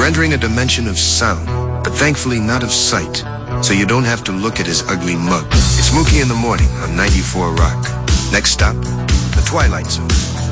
entering a dimension of sound, but thankfully not of sight, so you don't have to look at his ugly mug. It's Mookie in the Morning on 94 Rock. Next stop, the Twilight Zone.